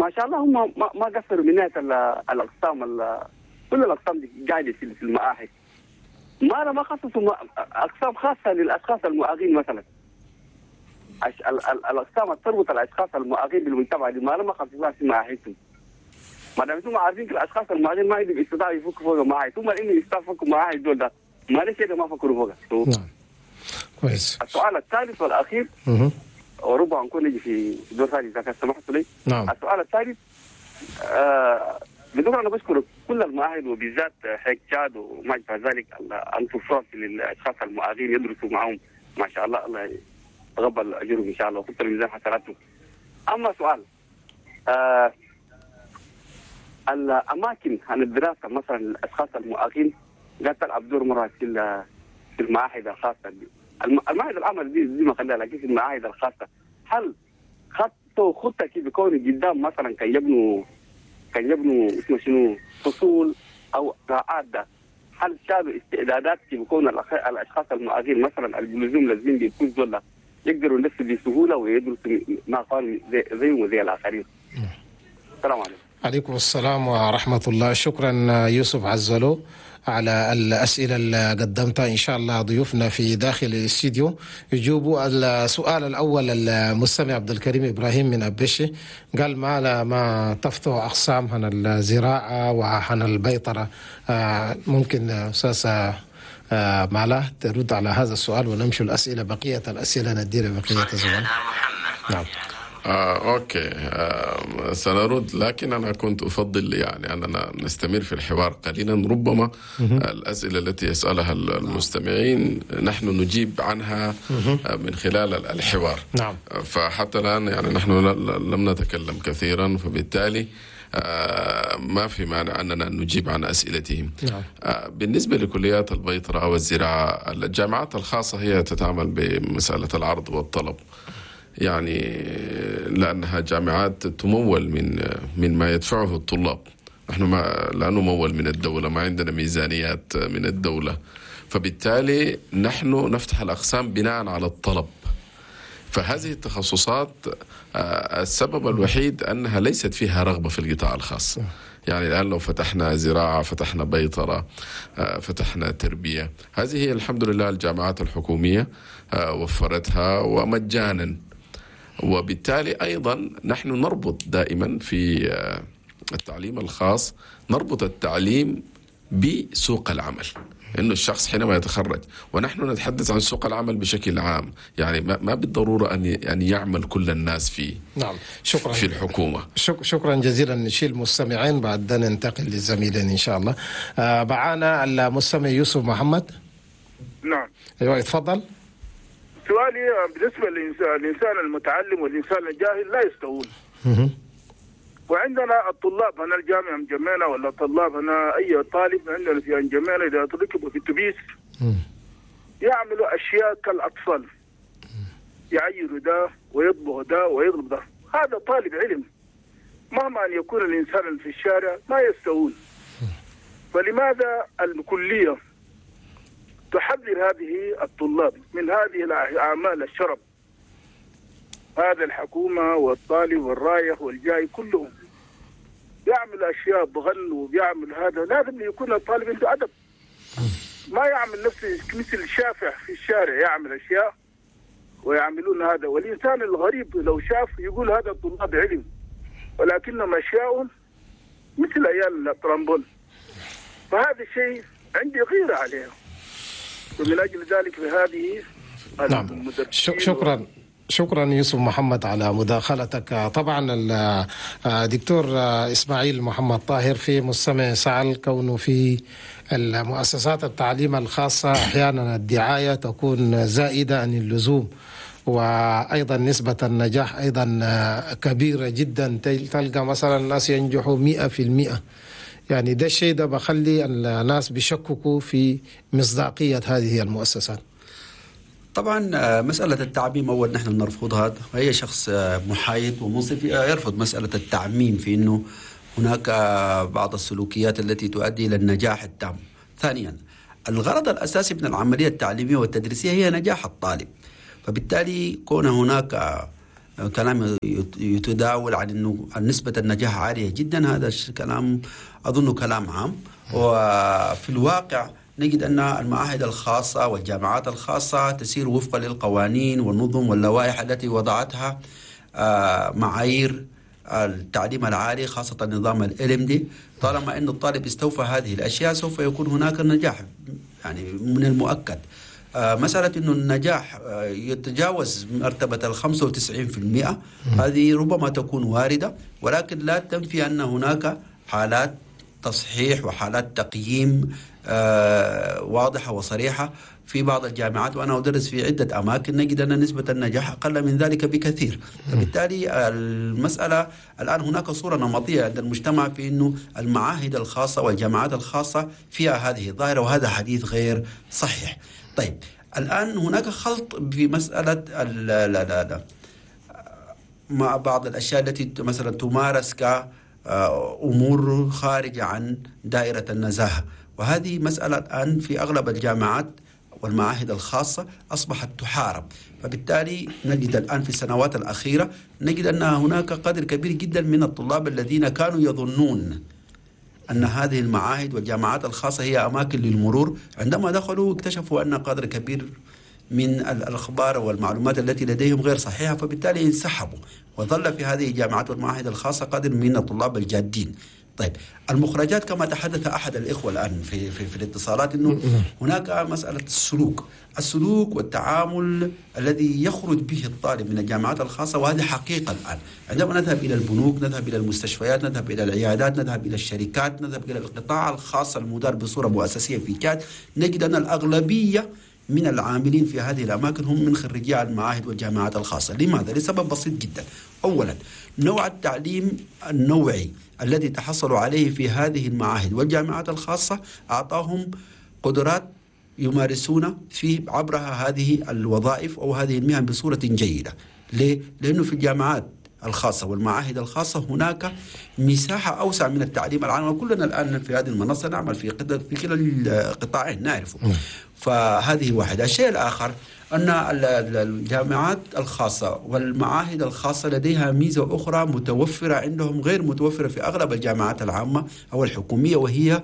ما شاء الله هم ما قصروا من ناحيه الاقسام كل الاقسام دي قاعده في المعاهد. ما خصصوا اقسام خاصه للاشخاص المعاقين مثلا. الاقسام تربط الاشخاص المعاقين بالمجتمع دي ما خصصوها في معاهدهم. ما دام انتم عارفين الاشخاص المعاقين ما عندهم استطاعه يفكوا فوق معاهد، ثم انهم يستفكوا معاهد دول ده ما ليش ما فكروا فوقها. نعم كويس. السؤال الثالث والاخير وربما نكون نجي في دور ثاني اذا سمحت لي. نعم. السؤال الثالث بدون انا بشكر كل المعاهد وبالذات حيك تشاد وما شابه ذلك الانفصاص للاشخاص المعاقين يدرسوا معهم ما شاء الله، الله يتقبل اجرهم ان شاء الله ويحط ميزان حسناتهم. اما سؤال الاماكن عن الدراسه مثلا للاشخاص المعاقين قد تلعب دور مره في المعاهد الخاصه دي. المعاهد العامه دي ما خليها، لكن في المعاهد الخاصه هل خطه كيف بيكون قدام مثلا كان يبنوا اسمه شنو فصول او قاعات ده؟ هل شابوا استعدادات كيف بيكون الاشخاص المعاقين مثلا اللزوم لازم بيكون دول يقدروا ينفذوا بسهوله ويدرسوا ما قالوا زيهم وزي الاخرين. السلام عليكم. عليكم السلام ورحمة الله. شكرا يوسف عزلو على الأسئلة اللي قدمتها. إن شاء الله ضيوفنا في داخل الاستديو يجيبوا. السؤال الأول المستمع عبد الكريم إبراهيم من أبشي قال ما تفتح أقسام عن الزراعة وعن البيطرة. ممكن أستاذ معلا ترد على هذا السؤال ونمشي الأسئلة بقية الأسئلة ندير بقية الزمان. نعم. أوكي. سنرد، لكن أنا كنت أفضل يعني أننا نستمر في الحوار قليلا. ربما الأسئلة التي يسألها المستمعين نحن نجيب عنها من خلال الحوار. نعم. فحتى الآن يعني نحن لم نتكلم كثيرا، فبالتالي ما في مانع أننا نجيب عن أسئلتهم. نعم. بالنسبة لكليات البيطرة والزراعة، الجامعات الخاصة هي تتعامل بمسألة العرض والطلب، يعني لأنها جامعات تمول من ما يدفعه الطلاب. نحن لا نمول من الدولة، ما عندنا ميزانيات من الدولة، فبالتالي نحن نفتح الأقسام بناء على الطلب. فهذه التخصصات السبب الوحيد أنها ليست فيها رغبة في القطاع الخاص. يعني الآن لو فتحنا زراعة، فتحنا بيطرة، فتحنا تربية، هذه هي الحمد لله الجامعات الحكومية وفرتها ومجانا. وبالتالي أيضا نحن نربط دائما في التعليم الخاص، نربط التعليم بسوق العمل، إنه الشخص حينما يتخرج، ونحن نتحدث عن سوق العمل بشكل عام، يعني ما بالضرورة أن يعمل كل الناس فيه. نعم. شكرا في الحكومة. شكرا جزيلا. نشيل مستمعين بعد ننتقل للزميلين إن شاء الله. معنا المستمع يوسف محمد. نعم. أيوة تفضل. سؤالي بالنسبة للإنسان المتعلم والإنسان الجاهل لا يستوون. وعندنا الطلاب هنا الجامعة مجمعنا، ولا طلاب هنا أي طالب عندنا في مجمعنا إذا ركبوا في التبيس يعملوا أشياء كالأطفال، يعيروا ده ويطبخ ده ويضرب ده. هذا طالب علم، مهما أن يكون الإنسان في الشارع ما يستوون. فلماذا الكلية تحذر هذه الطلاب من هذه الأعمال الشرب؟ هذا الحكومة والطالب والرايح والجاي كلهم يعمل أشياء بغل وبيعمل هذا. لازم يكون الطالب عنده أدب، ما يعمل نفسه مثل الشافع في الشارع يعمل أشياء ويعملون هذا. والإنسان الغريب لو شاف يقول هذا الطلاب علم، ولكنهم أشياء مثل أيام الترامبول. فهذا الشيء عندي غيرة عليه، ومن أجل ذلك بهذه نعم. شكرا يوسف محمد على مداخلتك. طبعا الدكتور إسماعيل محمد طاهر في مستمع سأل كونه في المؤسسات التعليم الخاصة أحيانا الدعاية تكون زائدة عن اللزوم، وأيضا نسبة النجاح أيضا كبيرة جدا. تلقى مثلا الناس ينجحوا 100%. يعني ده الشيء ده بخلي الناس بيشككوا في مصداقية هذه المؤسسات. طبعا مسألة التعميم أول نحن نرفضها، وهي شخص محايد ومنصف يرفض مسألة التعميم في أنه هناك بعض السلوكيات التي تؤدي إلى النجاح التام. ثانيا الغرض الأساسي من العملية التعليمية والتدريسية هي نجاح الطالب، فبالتالي كون هناك كلام يتداول عن أنه نسبة النجاح عالية جدا، هذا كلام أظن كلام عام. وفي الواقع نجد أن المعاهد الخاصة والجامعات الخاصة تسير وفقا للقوانين والنظم واللوائح التي وضعتها معايير التعليم العالي، خاصة نظام LMD. طالما أن الطالب استوفى هذه الأشياء سوف يكون هناك نجاح، يعني من المؤكد. مسألة أن النجاح يتجاوز مرتبة 95% هذه ربما تكون واردة، ولكن لا تنفي أن هناك حالات تصحيح وحالات تقييم واضحة وصريحة في بعض الجامعات، وأنا أدرس في عدة أماكن نجد أن نسبة النجاح أقل من ذلك بكثير. فبالتالي المسألة الآن هناك صورة نمطية عند المجتمع في أنه المعاهد الخاصة والجامعات الخاصة فيها هذه الظاهرة، وهذا حديث غير صحيح. طيب الآن هناك خلط في مسألة مع بعض الأشياء التي مثلا تمارس كأمور خارجة عن دائرة النزاهة، وهذه مسألة الآن في أغلب الجامعات والمعاهد الخاصة أصبحت تحارب. فبالتالي نجد الآن في السنوات الأخيرة نجد أن هناك قدر كبير جدا من الطلاب الذين كانوا يظنون أن هذه المعاهد والجامعات الخاصة هي أماكن للمرور، عندما دخلوا اكتشفوا أن قدر كبير من الأخبار والمعلومات التي لديهم غير صحيحة، فبالتالي انسحبوا، وظل في هذه الجامعات والمعاهد الخاصة قدر من الطلاب الجادين. طيب المخرجات كما تحدث أحد الإخوة الآن في الاتصالات أنه هناك مسألة السلوك والتعامل الذي يخرج به الطالب من الجامعات الخاصة، وهذه حقيقة الآن. عندما نذهب إلى البنوك، نذهب إلى المستشفيات، نذهب إلى العيادات، نذهب إلى الشركات، نذهب إلى القطاع الخاص المدار بصورة مؤسسية في كاد، نجد أن الأغلبية من العاملين في هذه الأماكن هم من خريجي المعاهد والجامعات الخاصة. لماذا؟ لسبب بسيط جدا. أولا، نوع التعليم النوعي الذي تحصلوا عليه في هذه المعاهد والجامعات الخاصة أعطاهم قدرات يمارسون في عبرها هذه الوظائف أو هذه المهن بصورة جيدة. ليه؟ لأنه في الجامعات الخاصة والمعاهد الخاصة هناك مساحة أوسع من التعليم العام، وكلنا الآن في هذه المنصة نعمل في كلا القطاعين نعرفه. فهذه واحدة. الشيء الآخر أن الجامعات الخاصة والمعاهد الخاصة لديها ميزة أخرى متوفرة عندهم غير متوفرة في أغلب الجامعات العامة أو الحكومية، وهي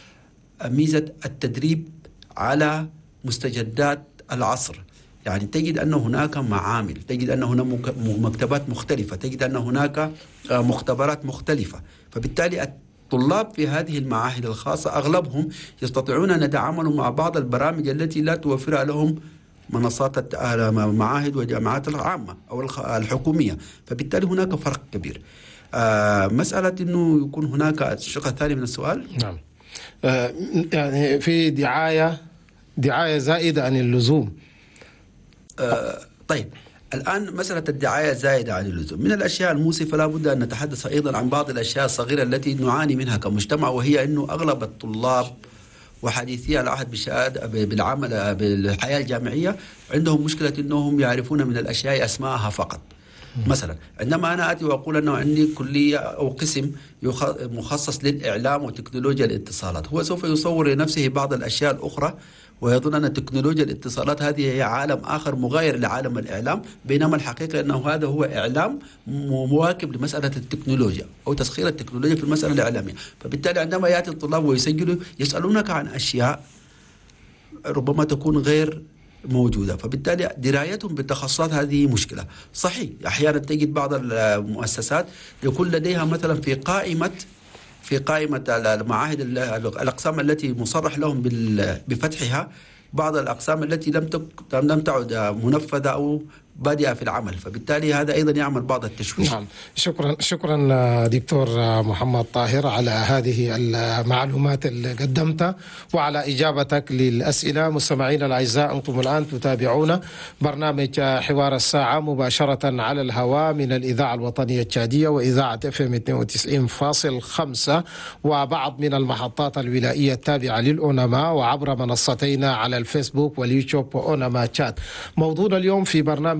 ميزة التدريب على مستجدات العصر. يعني تجد أن هناك معامل، تجد أن هناك مكتبات مختلفة، تجد أن هناك مختبرات مختلفة. فبالتالي الطلاب في هذه المعاهد الخاصة أغلبهم يستطيعون أن يتعاملوا مع بعض البرامج التي لا توفرها لهم منصات المعاهد والجامعات العامة أو الحكومية. فبالتالي هناك فرق كبير. مسألة أنه يكون هناك الشق الثاني من السؤال. نعم. يعني في دعاية زائدة عن اللزوم. طيب الآن مسألة الدعاية زائدة عن اللزوم من الأشياء المؤسفة، لا بد أن نتحدث أيضا عن بعض الأشياء الصغيرة التي نعاني منها كمجتمع، وهي أنه أغلب الطلاب وحديثي العهد بالعمل بالحياة الجامعية عندهم مشكلة أنهم يعرفون من الأشياء أسماءها فقط. مثلا عندما أنا أتي وأقول أنه عندي كلية أو قسم مخصص للإعلام وتكنولوجيا الاتصالات، هو سوف يصور لنفسه بعض الأشياء الأخرى ويظن أن تكنولوجيا الاتصالات هذه هي عالم آخر مغاير لعالم الإعلام، بينما الحقيقة أنه هذا هو إعلام مواكب لمسألة التكنولوجيا أو تسخير التكنولوجيا في المسألة الإعلامية. فبالتالي عندما يأتي الطلاب ويسجلوا يسألونك عن أشياء ربما تكون غير موجودة، فبالتالي درايتهم بالتخصصات هذه مشكلة. صحيح أحيانا تجد بعض المؤسسات يكون لديها مثلا في قائمة المعاهد الأقسام التي مصرح لهم بفتحها بعض الأقسام التي لم تعد منفذة أو بادئة في العمل، فبالتالي هذا أيضا يعمل بعض التشويش. نعم. شكرا دكتور محمد طاهر على هذه المعلومات اللي قدمتها وعلى إجابتك للأسئلة. مستمعينا الأعزاء، أنتم الآن تتابعون برنامج حوار الساعة مباشرة على الهواء من الإذاعة الوطنية التشادية وإذاعة FM 92.5 وبعض من المحطات الولائية التابعة للأونما، وعبر منصتينا على الفيسبوك واليوتيوب وأونما تشات. موضوعنا اليوم في برنامج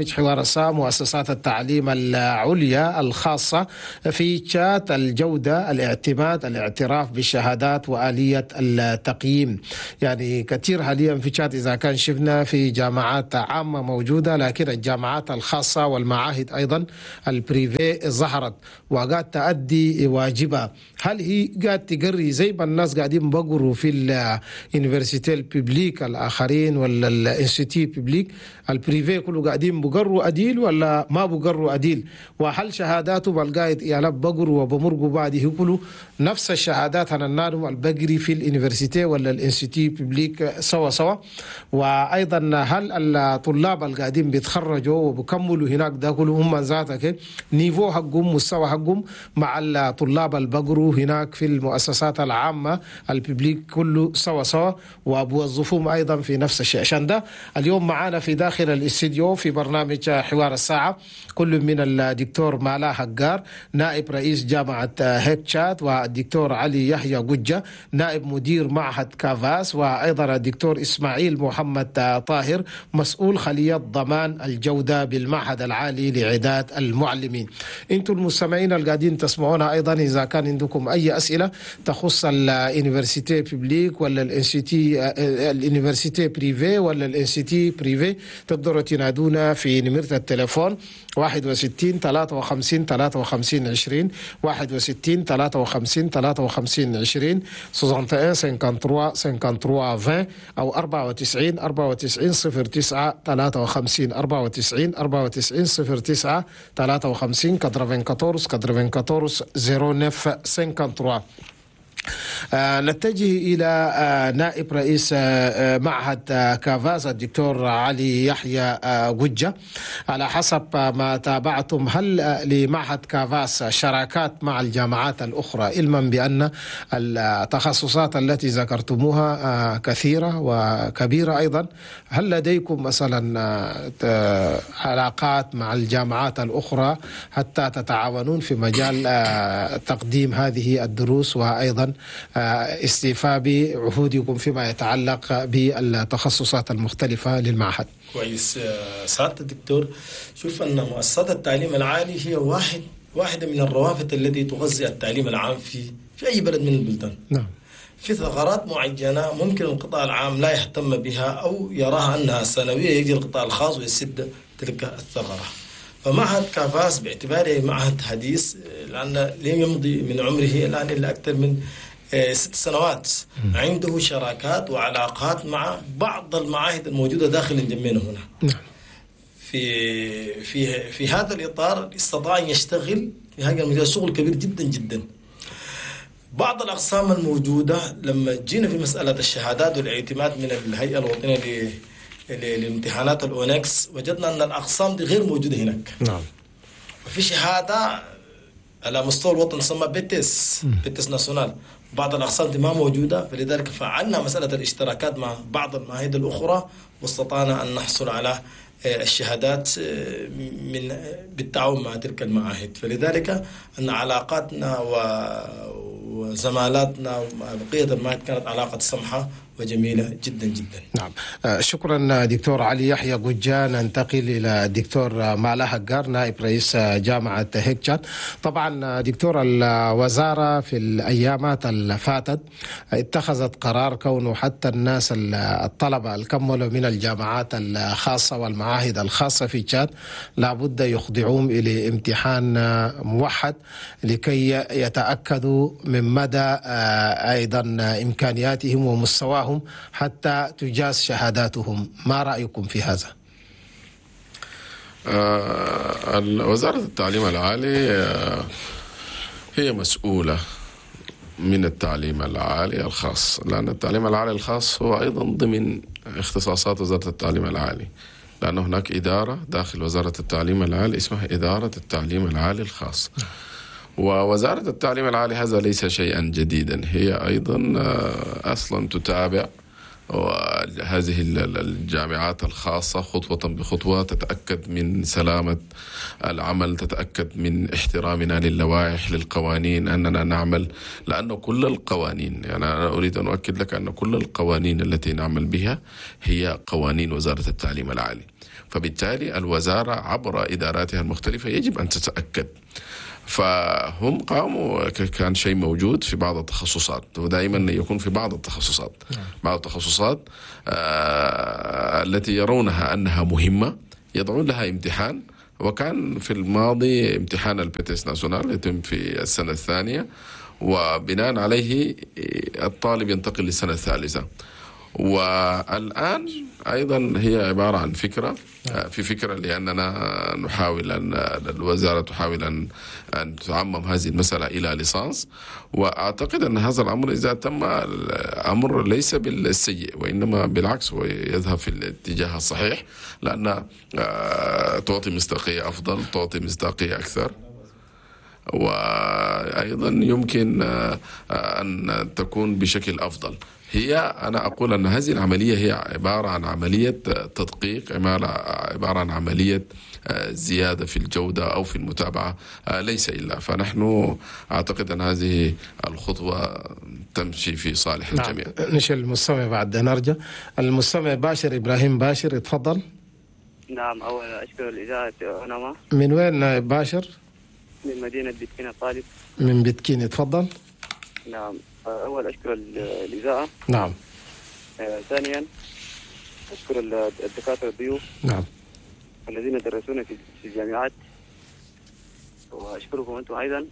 برنامج حوار الساعة مؤسسات التعليم العليا الخاصة في تشات الجودة، الاعتماد، الاعتراف بالشهادات وآلية التقييم. يعني كثير حاليا في تشات إذا كان شفنا في جامعات عامة موجودة، لكن الجامعات الخاصة والمعاهد أيضا البريفي ظهرت وقاعد تأدي واجبها. هل هي قاعد تقري زي ما الناس قاعدين بقروا في اليونيفرسيتي الببليك الآخرين ولا الانستيتي ببليك، البريفي كله قاعدين بقروا أديل ولا ما بقروا أديل؟ وهل شهاداتهم القاعد يالب بقروا وبمرقوا بعد يقولوا نفس الشهادات عن النادم البقري في اليونيفرسيتي ولا الانستيتي ببليك سوا سوا؟ وأيضا هل الطلاب القاعدين بيتخرجوا وبكملوا هناك ده كلهم هم ذاتك نيفو حقهم مستوى حقهم مع الطلاب البقروا هناك في المؤسسات العامة الببليك كله سوا سوا وبوظفوهم أيضا في نفس الشيء؟ عشان ده اليوم معانا في داخل الاستديو في برنامج حوار الساعة كل من الدكتور مالا حقار نائب رئيس جامعة هيكتشات، والدكتور علي يحيى قجة نائب مدير معهد كافاس، وأيضا الدكتور إسماعيل محمد طاهر مسؤول خلية ضمان الجودة بالمعهد العالي لإعداد المعلمين. انتم المستمعين القاعدين تسمعونا أيضا إذا كان عندكم أي أسئلة تخص اليونيفرسيتي ببليك ولا اليونيفرسيتي بريفي ولا الانستيتي بريفي، تقدروا تنادونا في نمرة التليفون 61 53 53 20 61 53 53 20 61 53 53 20 أو 94 94 09 53 94 94 09 53 94 94 09 53. نتجه إلى نائب رئيس معهد كافاس الدكتور علي يحيى قجة. على حسب ما تابعتم، هل لمعهد كافاس شراكات مع الجامعات الأخرى، علما بأن التخصصات التي ذكرتموها كثيرة وكبيرة أيضا؟ هل لديكم مثلا علاقات مع الجامعات الأخرى حتى تتعاونون في مجال تقديم هذه الدروس وأيضا استيفاء بعهودكم فيما يتعلق بالتخصصات المختلفة للمعهد؟ كويس سعادة الدكتور. شوف أن مؤسسات التعليم العالي هي واحدة من الروافد التي تغذي التعليم العام في أي بلد من البلدان. نعم. في ثغرات معينة ممكن القطاع العام لا يهتم بها أو يراها أنها ثانوية، يجي القطاع الخاص ويسد تلك الثغرة. فمعهد كافاس باعتباره معهد حديث، لأن لم يمضي من عمره الآن إلا أكثر من 6 سنوات، عنده شراكات وعلاقات مع بعض المعاهد الموجودة داخل الجمينة هنا. في هذا الإطار استطاع أن يشتغل في هذا المجال شغل كبير جدا جدا. بعض الأقسام الموجودة لما جينا في مسألة الشهادات والاعتماد من الهيئة الوطنية لامتحانات الأونكس، وجدنا أن الأقسام دي غير موجودة هناك. نعم. وفي شهادة على مستوى الوطن تسمى بيتس ناسيونال، بعض الأقسام دي ما موجودة، فلذلك فعلنا مسألة الاشتراكات مع بعض المعاهد الأخرى واستطعنا أن نحصل على الشهادات بالتعاون مع تلك المعاهد. فلذلك أن علاقاتنا وزمالاتنا مع بقية المعاهد كانت علاقة سمحة وجميلة جدا جدا. نعم. شكرا دكتور علي يحيى قجة. ننتقل إلى الدكتور مالا حقار نائب رئيس جامعة هيكتشات. طبعا دكتور، الوزارة في الأيامات اللي فاتت اتخذت قرار كونه حتى الناس الطلبة الكملوا من الجامعات الخاصة والمعاهد الخاصة في تشاد لابد يخضعون إلى امتحان موحد لكي يتأكدوا من مدى أيضا إمكانياتهم ومستواهم حتى تجاز شهاداتهم. ما رأيكم في هذا؟ وزارة التعليم العالي هي مسؤولة من التعليم العالي الخاص، لأن التعليم العالي الخاص هو أيضا ضمن اختصاصات وزارة التعليم العالي، لأن هناك إدارة داخل وزارة التعليم العالي اسمها إدارة التعليم العالي الخاص. ووزارة التعليم العالي هذا ليس شيئا جديدا، هي أيضا أصلا تتابع هذه الجامعات الخاصة خطوة بخطوة، تتأكد من سلامة العمل، تتأكد من احترامنا للوائح للقوانين، أننا نعمل، لأن كل القوانين، يعني أنا أريد أن أؤكد لك أن كل القوانين التي نعمل بها هي قوانين وزارة التعليم العالي. فبالتالي الوزارة عبر إداراتها المختلفة يجب أن تتأكد. فهم قاموا كان شيء موجود في بعض التخصصات، ودائما يكون في بعض التخصصات التي يرونها أنها مهمة يضعون لها امتحان. وكان في الماضي امتحان البيتس ناسيونال يتم في السنة الثانية، وبناء عليه الطالب ينتقل للسنة الثالثة. والآن أيضا هي عبارة عن فكرة، في فكرة لأننا نحاول الوزارة تحاول أن تعمم هذه المسألة إلى ليسانس. وأعتقد أن هذا الأمر إذا تم أمر ليس بالسيء، وإنما بالعكس ويذهب في الاتجاه الصحيح، لأن تعطي مصداقية أفضل، تعطي مصداقية أكثر، وأيضا يمكن أن تكون بشكل أفضل. أنا أقول أن هذه العملية هي عبارة عن عملية تدقيق، عبارة عن عملية زيادة في الجودة أو في المتابعة، ليس إلا. فنحن أعتقد أن هذه الخطوة تمشي في صالح الجميع. نشل المستمع بعد نرجع. المستمع باشر إبراهيم باشر، اتفضل. نعم، أول أشكر الإذاعة عنما. من وين باشر؟ من مدينة بتكين الطالب. من بتكين، اتفضل. نعم، أول أشكر الإذاعة. نعم. ثانيا أشكر الدكاترة الضيوف. نعم. الذين درسونا في الجامعات، وأشكركم أنتم أيضا.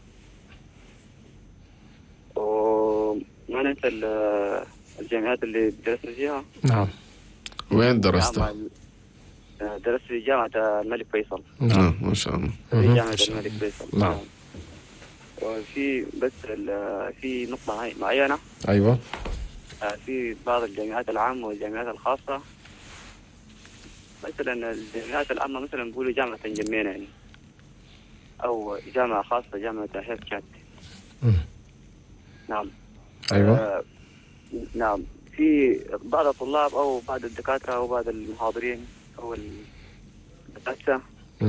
وما ننسى الجامعات اللي درسنا فيها. نعم. وين درست؟ درست في جامعة الملك فيصل. نعم، ما شاء الله. في جامعة الملك فيصل. نعم. وفي بس في نقطة معينة. أيوة. في بعض الجامعات العامة والجامعات الخاصة، مثلا الجامعات العامة مثلا بيقولوا جامعة جمينة يعني، أو جامعة خاصة جامعة هيرتشات. نعم. أيوة. نعم، في بعض الطلاب أو بعض الدكاترة أو بعض المحاضرين أو الأساتذة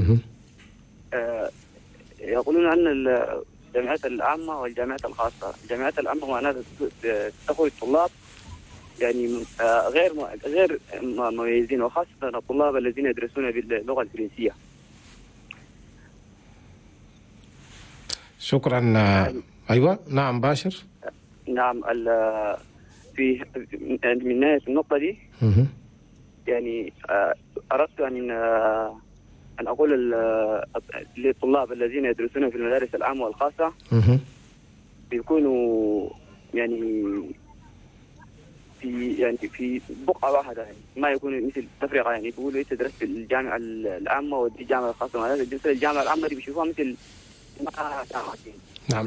يقولون أن الجامعات العامة والجامعات الخاصة، الجامعات العامة معناها تأخذ الطلاب يعني غير مميزين، وخاصة الطلاب الذين يدرسون باللغة الفرنسية. شكرا. أيوة. نعم باشر. نعم، في من نهاية النقطة دي يعني أردت أن أقول للطلاب الذين يدرسون في المدارس العامة والخاصة بيكونوا يعني في بقعة واحدة، يعني ما يكون مثل تفرقة، يعني بيقولوا أنت درست في الجامعة العامة ودي الجامعة الخاصة، معناته درست الجامعة العامة دي بيشوفوها مثل ما. نعم،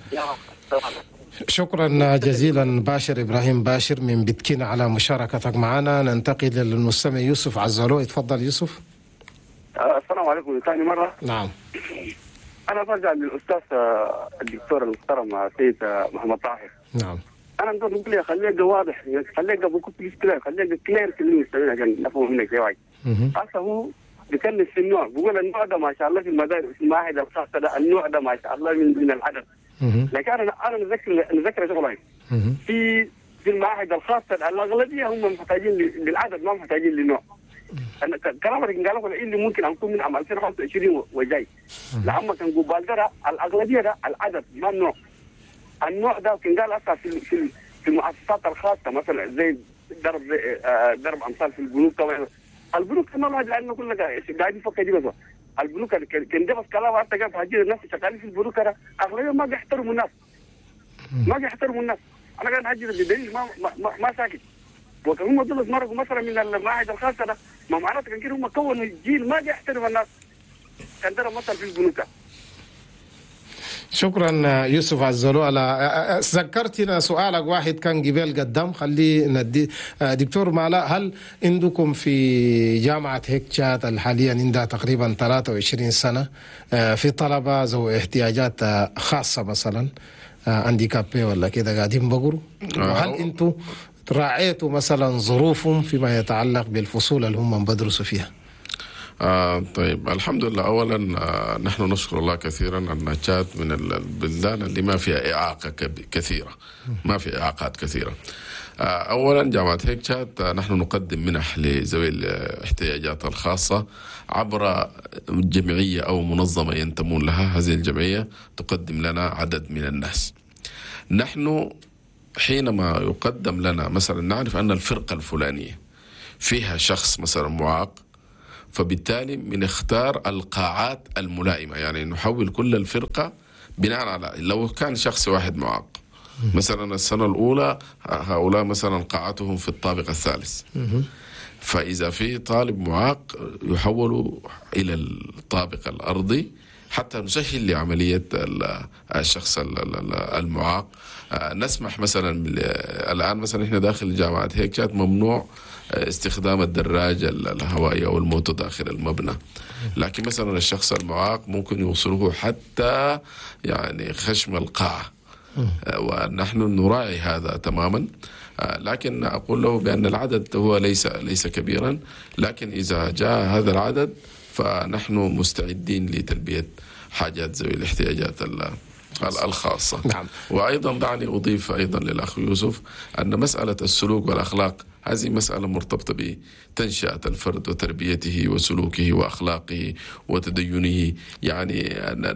شكرا جزيلا باشر إبراهيم باشر من بتكين على مشاركتك معنا. ننتقل للمستمع يوسف عزلو، اتفضل يوسف. السلام عليكم ثاني مرة. نعم. أنا برجع للأستاذ الدكتور المحترم سيد محمد طاهر. نعم. أنا نقول له خليك واضح، خليك بكل كلام، خليك كلير في المستوى عشان نفهم منك شوي. هسه هو بيكلم في النوع، بيقول النوع ده ما شاء الله في المدارس في المعاهد الخاصة ده النوع ده ما شاء الله من العدد. لكن أنا نذكر شغلين. في المعاهد الخاصة الأغلبية هم محتاجين للعدد، ما محتاجين للنوع. أنا كلامك قالوا اللي ممكن أكون من عام 2025 وجاي. لما كان قبال ده الأغلبية ده العدد ما النوع. النوع ده كان قال أصلا في المؤسسات الخاصة مثلا زي ضرب أمثال في البنوك. طبعا البنوك ما الواحد لأنه كل قاعدين يفكر دي بس. البنوك كان ده بس كلام حتى قال هجير الناس شغالين في البنوك ده أغلبية ما بيحترموا الناس. ما بيحترموا الناس. أنا قاعد هجير بدليل ما ساكت. وكان هم دول مرقوا مثلا من المعاهد الخاصة ده، ما معناته كان كده هم كونوا جيل ما بيحترم الناس. كان ده مثلا في البنوك. شكرا يوسف عزلو. على ذكرتنا سؤالك واحد كان قبل قدام، خلي ندي دكتور مالا، هل عندكم في جامعة هيكتشات الحاليا عندها تقريبا 23 سنة في طلبة ذوي احتياجات خاصة مثلا هانديكابي ولا كده قاعدين بقروا؟ وهل انتم راعيتوا مثلا ظروفهم فيما يتعلق بالفصول اللي هم بدرسوا فيها؟ طيب، الحمد لله. أولا نحن نشكر الله كثيرا أن تشاد من البلدان اللي ما فيها إعاقة كثيرة، ما في إعاقات كثيرة. أولا جامعة هيك شات نحن نقدم منح لذوي الاحتياجات الخاصة عبر جمعية أو منظمة ينتمون لها. هذه الجمعية تقدم لنا عدد من الناس. نحن حينما يقدم لنا مثلا نعرف أن الفرقة الفلانية فيها شخص مثلا معاق، فبالتالي بنختار القاعات الملائمة، يعني نحول كل الفرقة بناء على لو كان شخص واحد معاق مثلا السنة الأولى هؤلاء مثلا قاعتهم في الطابق الثالث، فإذا في طالب معاق يحول إلى الطابق الأرضي حتى نسهل لعملية الشخص المعاق. نسمح مثلا الآن مثلا إحنا داخل جامعة هيك شات ممنوع استخدام الدراجة الهوائية أو الموتو داخل المبنى، لكن مثلا الشخص المعاق ممكن يوصله حتى يعني خشم القاعة، ونحن نراعي هذا تماما. لكن أقول له بأن العدد هو ليس كبيرا، لكن إذا جاء هذا العدد فنحن مستعدين لتلبية حاجات ذوي الاحتياجات الخاصة. نعم. وأيضا دعني أضيف أيضا للأخ يوسف أن مسألة السلوك والأخلاق هذه مسألة مرتبطة بتنشئة الفرد وتربيته وسلوكه وأخلاقه وتدينه. يعني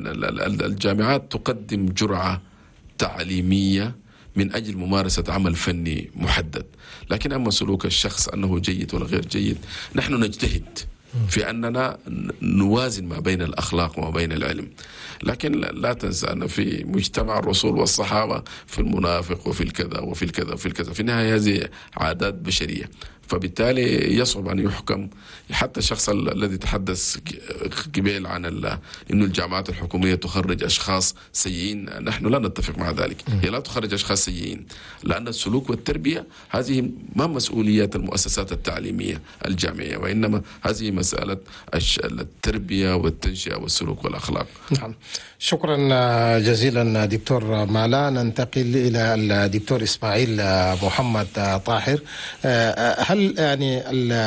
الجامعات تقدم جرعة تعليمية من أجل ممارسة عمل فني محدد، لكن أما سلوك الشخص أنه جيد ولا غير جيد نحن نجتهد في أننا نوازن ما بين الأخلاق وما بين العلم. لكن لا تنسى أن في مجتمع الرسول والصحابة في المنافق وفي الكذا وفي الكذا وفي الكذا، في النهاية هذه عادات بشرية، فبالتالي يصعب أن يحكم. حتى الشخص الذي تحدث قبل عن إنه الجامعات الحكومية تخرج أشخاص سيئين، نحن لا نتفق مع ذلك. هي لا تخرج أشخاص سيئين، لأن السلوك والتربية هذه ما مسؤوليات المؤسسات التعليمية الجامعية، وإنما هذه مسألة التربية والتنشئة والسلوك والأخلاق. نعم، شكرا جزيلا دكتور مالا. ننتقل إلى الدكتور إسماعيل محمد طاهر. هل يعني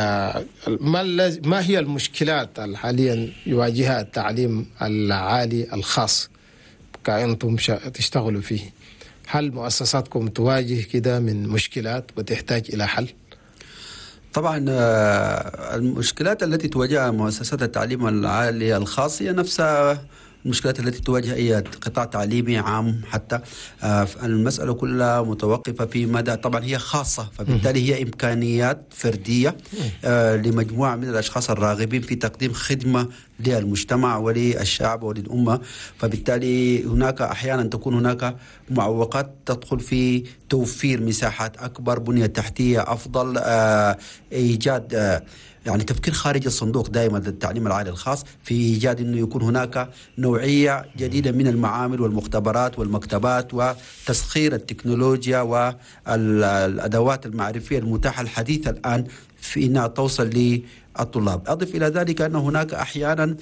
ما هي المشكلات حاليا يواجهها التعليم العالي الخاص كأنتم تشتغلوا فيه؟ هل مؤسساتكم تواجه كده من مشكلات وتحتاج إلى حل؟ طبعا المشكلات التي تواجهها مؤسسات التعليم العالي الخاص هي نفسها المشكلات التي تواجه أي قطاع تعليمي عام. حتى المسألة كلها متوقفة في مدى، طبعا هي خاصة، فبالتالي هي إمكانيات فردية لمجموعة من الأشخاص الراغبين في تقديم خدمة للمجتمع وللشعب وللأمة. فبالتالي هناك أحيانا تكون هناك معوقات تدخل في توفير مساحات أكبر، بنية تحتية أفضل، إيجاد يعني تفكير خارج الصندوق دائما للتعليم العالي الخاص في إيجاد أنه يكون هناك نوعية جديدة من المعامل والمختبرات والمكتبات وتسخير التكنولوجيا والأدوات المعرفية المتاحة الحديثة الآن في أنها توصل للطلاب. أضف إلى ذلك أن هناك أحيانا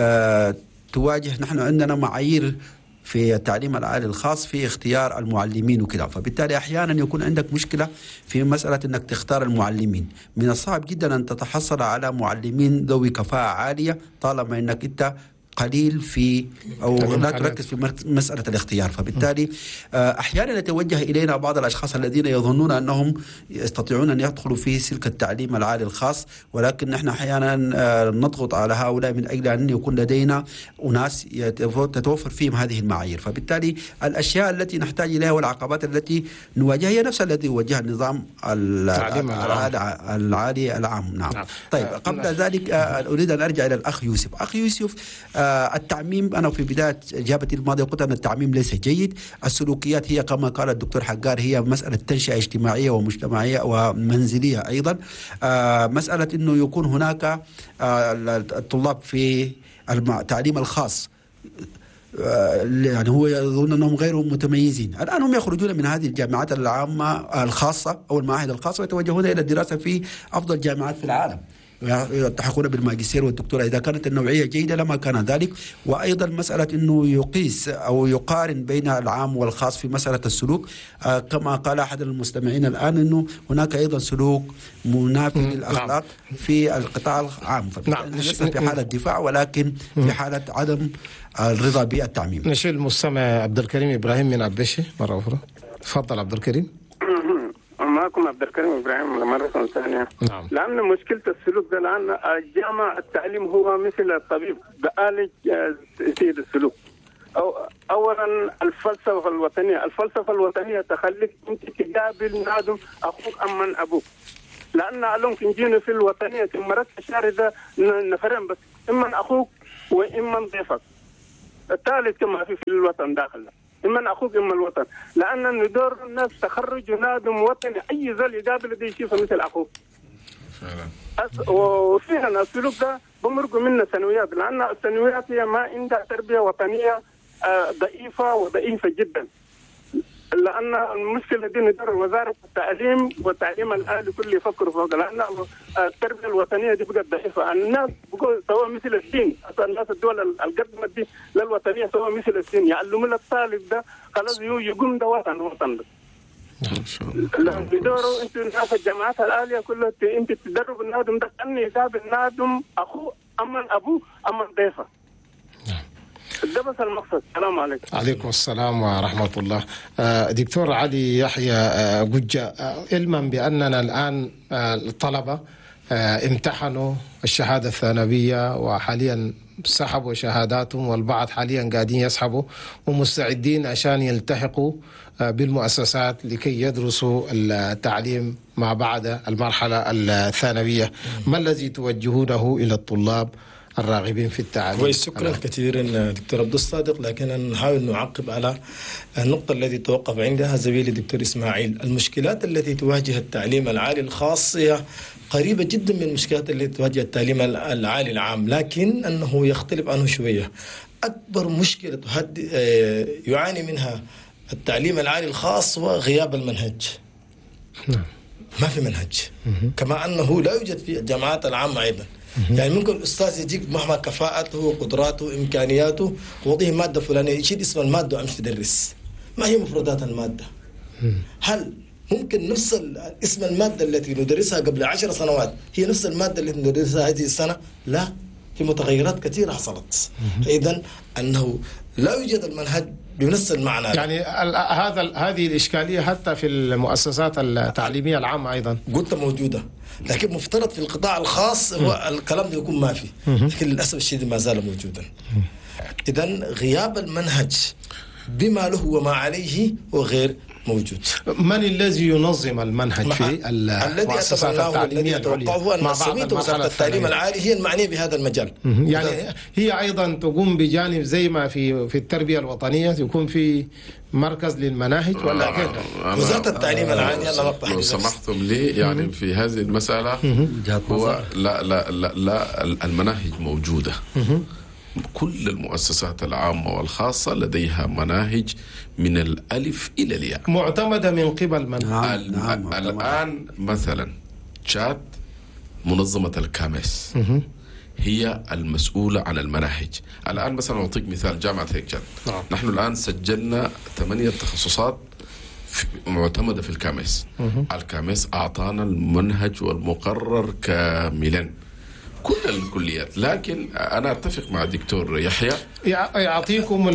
تواجه، نحن عندنا معايير في التعليم العالي الخاص في اختيار المعلمين وكذا، فبالتالي أحيانا يكون عندك مشكلة في مسألة أنك تختار المعلمين. من الصعب جدا أن تتحصل على معلمين ذوي كفاءة عالية طالما أنك أنت قليل في أو لا تركز في مسألة الاختيار. فبالتالي أحيانا يتوجه إلينا بعض الأشخاص الذين يظنون أنهم يستطيعون أن يدخلوا في سلك التعليم العالي الخاص، ولكن نحن أحيانا نضغط على هؤلاء من أجل أن يكون لدينا أناس تتوفر فيهم هذه المعايير. فبالتالي الأشياء التي نحتاج إليها والعقبات التي نواجهها هي نفسها التي يواجهها النظام العالي العام. نعم. طيب قبل ذلك أريد أن أرجع إلى الأخ يوسف. أخ يوسف، التعميم، أنا في بداية إجابتي الماضية قلت أن التعميم ليس جيد. السلوكيات هي كما قال الدكتور حقار هي مسألة تنشئة اجتماعية ومجتمعية ومنزلية أيضا. مسألة أنه يكون هناك الطلاب في التعليم الخاص يعني هو يظن أنهم غير متميزين، الآن هم يخرجون من هذه الجامعات العامة الخاصة أو المعاهد الخاصة ويتوجهون إلى الدراسة في أفضل جامعات في العالم، يلتحقون بالماجستير والدكتوراه إذا كانت النوعية جيدة لما كان ذلك. وأيضا مسألة أنه يقيس أو يقارن بين العام والخاص في مسألة السلوك، كما قال أحد المستمعين الآن أنه هناك أيضا سلوك منافي للأخلاق في القطاع العام، ليس في حالة دفاع ولكن في حالة عدم الرضا بالتعميم. نشيل المستمع عبد الكريم إبراهيم من عبشة مرة أخرى. تفضل عبد الكريم. ما معكم عبد الكريم إبراهيم مرة ثانية. نعم. لأن مشكلة السلوك ده، لأن الجامعة التعليم هو مثل الطبيب بآلج سيد السلوك. أولا الفلسفة الوطنية تخليك أنت تقابل نادم أخوك أمن أبوك، لأن ممكن جينا في الوطنية مرات الشارع نفرين بس، إما أخوك وإما ضيفك. الثالث كما في الوطن داخل، إما أخوك إما الوطن، لأن ندور الناس تخرج نادم وطني أي زول يقابل دي يشوفه مثل أخوك. وفيها السلوك ده بمرقوا منا سنويات، لأن السنويات هي ما عندها تربية وطنية ضعيفة جدا. لأن المشكلة دي ندور وزارة التعليم والتعليم الآلي كله يفكروا فوق، لأن التربية الوطنية دي بقت ضعيفة. الناس بقوا سوا مثل الدين، الناس الدول القدمت دي للوطنية سوا مثل الدين، يعلموا للطالب ده خلاص يقوم ده وطن بس. لما يدوروا انتوا الناس الجامعات الآلية كلها انت تدرب النادم ده كأنه يقابل نادم أخوه أما أبوه أما ضيفه. ده بس المقصد. السلام عليكم. عليكم السلام ورحمة الله. دكتور علي يحيى ججة، علما بأننا الآن الطلبة امتحنوا الشهادة الثانوية وحاليا سحبوا شهاداتهم، والبعض حاليا قاعدين يسحبوا ومستعدين عشان يلتحقوا بالمؤسسات لكي يدرسوا التعليم ما بعد المرحلة الثانوية. ما الذي توجهونه إلى الطلاب الراغبين في التعليم؟ كويس، شكرا كثيرا دكتور عبد الصادق، لكن نحاول نعقب على النقطة التي توقف عندها زميلي الدكتور إسماعيل. المشكلات التي تواجه التعليم العالي الخاص هي قريبة جدا من المشكلات التي تواجه التعليم العالي العام، لكن أنه يختلف عنه شوية. أكبر مشكلة يعاني منها التعليم العالي الخاص هو غياب المنهج. ما في منهج، كما أنه لا يوجد في الجامعات العامة أيضا. يعني ممكن الأستاذ يجيك مهما كفاءته وقدراته إمكانياته ووضعه مادة فلانية، يشيل اسم المادة وأمشي تدرس. ما هي مفردات المادة؟ هل ممكن نفس اسم المادة التي ندرسها قبل 10 سنوات هي نفس المادة التي ندرسها هذه السنة؟ لا، في متغيرات كثيرة حصلت. إذن أنه لا يوجد المنهج بنفس المعنى. يعني هذه الإشكالية حتى في المؤسسات التعليمية العامة أيضا قلت موجودة، لكن مفترض في القطاع الخاص هو الكلام ده يكون ما في، لكن للأسف الشديد ما زال موجودا. إذن غياب المنهج بما له وما عليه هو غير موجود. من الذي ينظم المنهج في المؤسسات التعليمية العليا؟ هو أن سميت وزارة التعليم العالي هي المعنية بهذا المجال. يعني هي أيضا تقوم بجانب زي ما في التربية الوطنية يكون في مركز للمناهج، ولا كيف؟ وزارة التعليم العالي لو سمحتم لي يعني في هذه المسألة هو لا المناهج موجودة. كل المؤسسات العامة والخاصة لديها مناهج من الألف إلى الياء معتمدة من قبل من؟ الآن مثلا تشاد منظمة الكاميس هي المسؤولة عن المناهج. الآن مثلا أعطيك مثال جامعة هيك تشاد. نحن الآن سجلنا 8 تخصصات معتمدة في الكاميس. الكاميس أعطانا المنهج والمقرر كاملا كل الكليات، لكن أنا أتفق مع الدكتور يحيى يعطيكم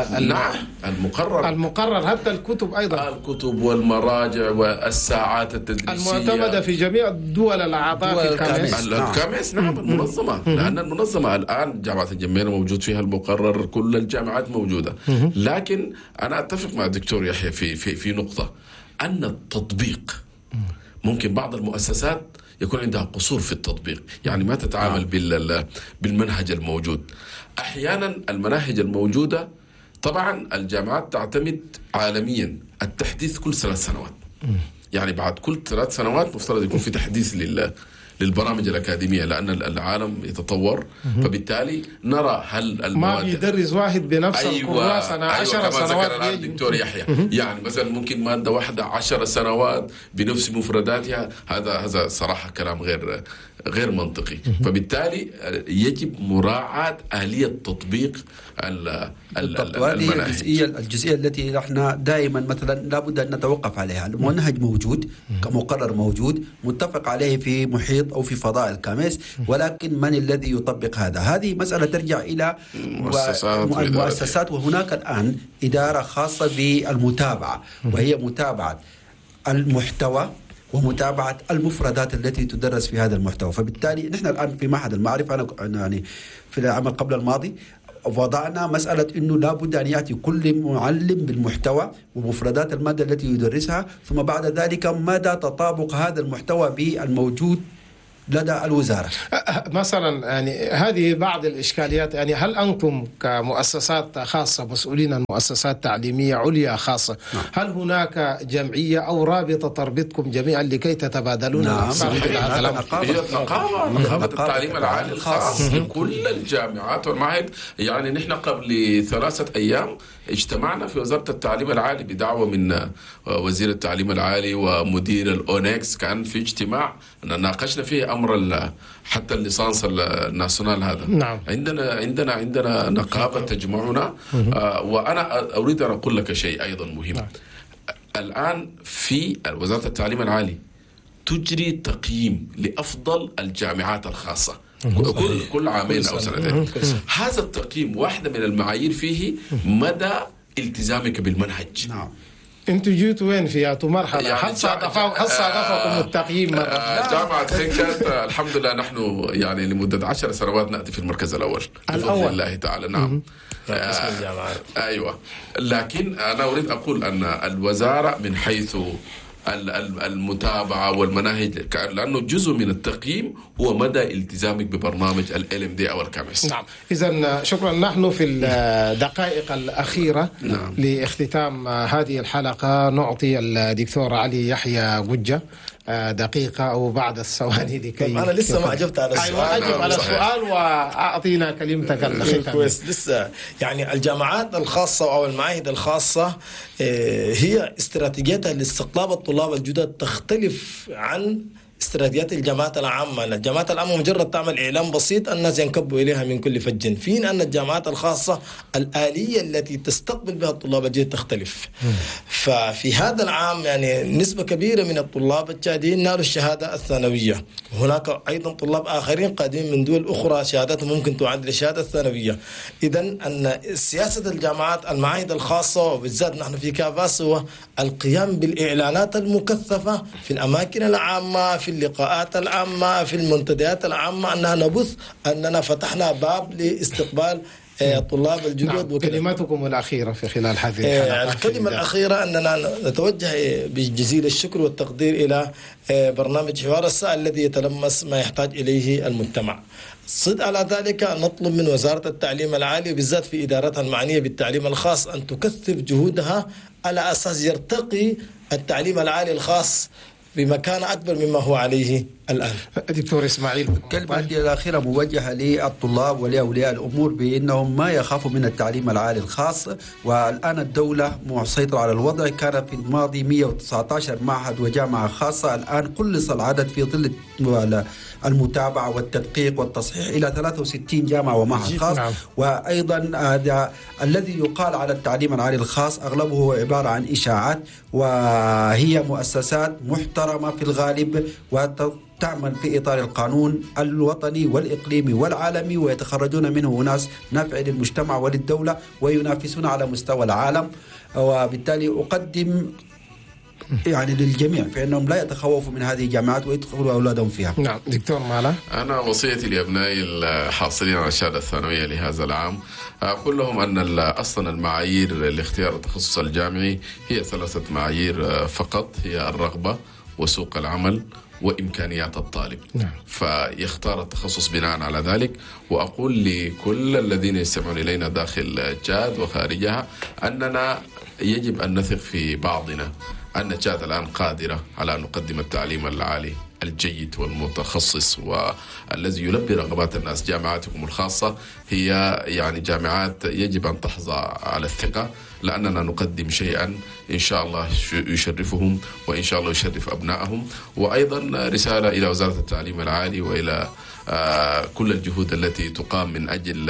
المقرر حتى الكتب أيضا، الكتب والمراجع والساعات التدريسية المعتمدة في جميع الدول الأعضاء في الكاميس. نعم المنظمة، لأن المنظمة الآن جامعة الجميلة موجود فيها المقرر، كل الجامعات موجودة. لكن أنا أتفق مع الدكتور يحيى في نقطة، أن التطبيق ممكن بعض المؤسسات يكون عندها قصور في التطبيق، يعني ما تتعامل بالمنهج الموجود. أحيانا المناهج الموجودة، طبعا الجامعات تعتمد عالميا التحديث كل 3 سنوات، يعني بعد كل 3 سنوات مفترض يكون في تحديث للبرامج الأكاديمية، لأن العالم يتطور. فبالتالي نرى هل ما بيدرس واحد بنفس الكراسة 10 سنوات كما ذكر الدكتور يحيى. يعني مثلا ممكن مادة واحدة 10 سنوات بنفس مفرداتها، هذا صراحة كلام غير منطقي. فبالتالي يجب مراعاة آلية تطبيق المناهج. الجزئية التي نحن دائما مثلا لابد أن نتوقف عليها. المنهج موجود كمقرر موجود متفق عليه في محيط أو في فضاء الكاميس، ولكن من الذي يطبق هذا؟ هذه مسألة ترجع إلى المؤسسات. وهناك الآن إدارة خاصة بالمتابعة، وهي متابعة المحتوى ومتابعة المفردات التي تدرس في هذا المحتوى. فبالتالي نحن الآن في معهد المعرفة، أنا يعني في العام قبل الماضي وضعنا مسألة أنه لابد أن يأتي كل معلم بالمحتوى ومفردات المادة التي يدرسها، ثم بعد ذلك مدى تطابق هذا المحتوى بالموجود لدى الوزارة. مثلا يعني هذه بعض الإشكاليات، يعني هل أنتم كمؤسسات خاصة مسؤولين عن مؤسسات تعليمية عليا خاصة هل هناك جمعية أو رابطة تربطكم جميعا لكي تتبادلون نقابة التعليم العالي الخاص لكل الجامعات والمعاهد. يعني نحن قبل 3 أيام اجتمعنا في وزارة التعليم العالي بدعوة من وزير التعليم العالي ومدير الأونكس، كان في اجتماع ناقشنا فيه أمر حتى الليسانس الناسيونال هذا. نعم. عندنا نقابة تجمعنا. وأنا أريد أن أقول لك شيء أيضا مهم. نعم. الآن في وزارة التعليم العالي تجري تقييم لأفضل الجامعات الخاصة كل عامين أو سنتين. هذا التقييم واحدة من المعايير فيه مدى التزامك بالمنهج. نعم. انتوا جيتوا وين في مرحلة؟ يعني هل صادفكم التقييم مرة؟ جامعة خنكت الحمد لله نحن يعني لمدة 10 سنوات نأتي في المركز الأول بفضل الله تعالى. نعم. اسم الجامعة. أيوة. لكن أنا أريد أقول أن الوزارة من حيث المتابعة والمناهج، لأنه جزء من التقييم هو مدى التزامك ببرنامج LMD أو الكامس. نعم. إذن شكرا. نحن في الدقائق الأخيرة لاختتام هذه الحلقة نعطي الدكتور علي يحيى قجة دقيقة أو بعض الثواني لكي أنا لسه ما أجبت على السؤال. أيوة أجب على السؤال وأعطينا كلمتك الختام. كويس. لسه يعني الجامعات الخاصة أو المعاهد الخاصة هي استراتيجيتها لاستقطاب الطلاب الجدد تختلف عن استراتيجيات الجامعات العامة. الجامعات العامة مجرد تعمل إعلان بسيط الناس ينكبوا إليها من كل فج، فين أن الجامعات الخاصة الآلية التي تستقبل بها الطلاب الجدد تختلف. ففي هذا العام يعني نسبة كبيرة من الطلاب الجادين نالوا الشهادة الثانوية، وهناك أيضا طلاب آخرين قادمين من دول أخرى شهاداتهم ممكن تعادل الشهادة الثانوية. إذن أن سياسة الجامعات المعاهد الخاصة وبالذات نحن في كافاس هو القيام بالإعلانات المكثفة في الأماكن العامة، في اللقاءات العامة، في المنتديات العامة، أننا نبث أننا فتحنا باب لاستقبال الطلاب الجدد. نعم. كلماتكم الأخيرة في خلال هذه الحلقة. الكلمة الأخيرة أننا نتوجه بجزيل الشكر والتقدير إلى برنامج حوار الساعة الذي يتلمس ما يحتاج إليه المجتمع. صد على ذلك نطلب من وزارة التعليم العالي وبالذات في إدارتها المعنية بالتعليم الخاص أن تكثف جهودها على أساس يرتقي التعليم العالي الخاص بمكان أكبر مما هو عليه الآن. دكتور إسماعيل، كلمة الأخيرة موجهة للطلاب ولأولياء الأمور بأنهم ما يخافوا من التعليم العالي الخاص. والآن الدولة مسيطرة على الوضع. كان في الماضي 119 معهد وجامعة خاصة، الآن قلص العدد في ظل المتابعة والتدقيق والتصحيح إلى 63 جامعة ومعهد خاص. نعم. وأيضا الذي يقال على التعليم العالي الخاص أغلبه هو عبارة عن إشاعات، وهي مؤسسات محترمة في الغالب تعمل في إطار القانون الوطني والإقليمي والعالمي، ويتخرجون منه ناس نافع للمجتمع وللدولة وينافسون على مستوى العالم. وبالتالي أقدم يعني للجميع فإنهم لا يتخوفوا من هذه الجامعات ويدخلوا أولادهم فيها. نعم. دكتور مالا، أنا وصيتي لأبنائي الحاصلين على الشهادة الثانوية لهذا العام أقول لهم أن أصلا المعايير لاختيار التخصص الجامعي هي 3 معايير فقط، هي الرغبة وسوق العمل وإمكانيات الطالب. نعم. فيختار التخصص بناء على ذلك. وأقول لكل الذين يستمعون إلينا داخل جاد وخارجها أننا يجب أن نثق في بعضنا، أن جاد الآن قادرة على أن نقدم التعليم العالي الجيد والمتخصص والذي يلبي رغبات الناس. جامعاتكم الخاصة هي يعني جامعات يجب أن تحظى على الثقة، لأننا نقدم شيئا إن شاء الله يشرفهم وإن شاء الله يشرف أبنائهم. وأيضا رسالة إلى وزارة التعليم العالي وإلى كل الجهود التي تقام من أجل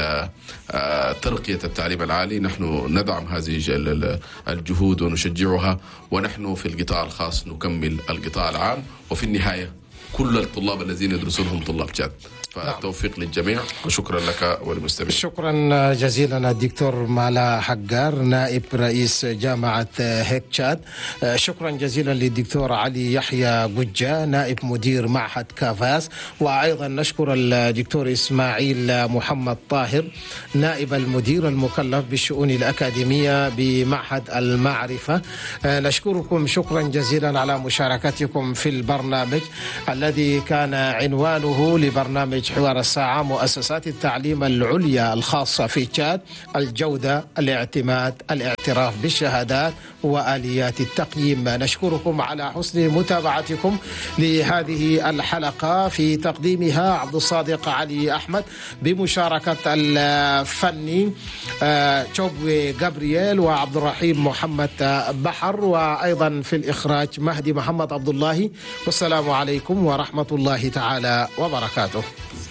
ترقية التعليم العالي. نحن ندعم هذه الجهود ونشجعها، ونحن في القطاع الخاص نكمل القطاع العام، وفي النهاية كل الطلاب الذين يدرسون هم طلاب جاد. فالتوفيق للجميع وشكرا لك وللمستمعين. شكرا جزيلا الدكتور مالا حجار نائب رئيس جامعة هيك تشاد. شكرا جزيلا للدكتور علي يحيى قجة نائب مدير معهد كافاس. وأيضا نشكر الدكتور إسماعيل محمد طاهر نائب المدير المكلف بالشؤون الأكاديمية بمعهد المعرفة. نشكركم شكرا جزيلا على مشاركتكم في البرنامج الذي كان عنوانه لبرنامج حوار الساعة مؤسسات التعليم العليا الخاصة في تشاد، الجودة، الاعتماد، الاعتراف بالشهادات وآليات التقييم. نشكركم على حسن متابعتكم لهذه الحلقة في تقديمها عبد الصادق علي أحمد بمشاركة الفني تشوبوي جابرييل وعبد الرحيم محمد بحر، وأيضا في الإخراج مهدي محمد عبد الله. والسلام عليكم ورحمة الله تعالى وبركاته.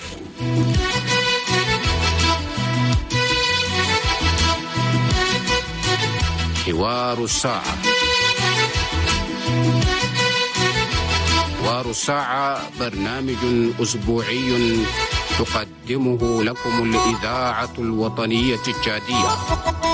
حوار الساعة. حوار الساعة برنامج أسبوعي تقدمه لكم الإذاعة الوطنية التشادية.